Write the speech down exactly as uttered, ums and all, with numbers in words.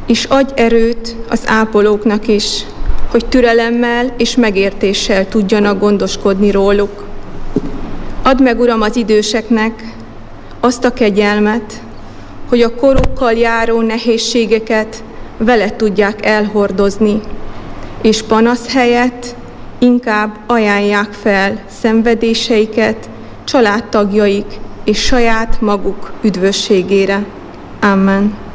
és adj erőt az ápolóknak is, hogy türelemmel és megértéssel tudjanak gondoskodni róluk. Add meg, Uram, az időseknek azt a kegyelmet, hogy a korukkal járó nehézségeket veled tudják elhordozni, és panasz helyett inkább ajánlják fel szenvedéseiket családtagjaik és saját maguk üdvösségére. Amen.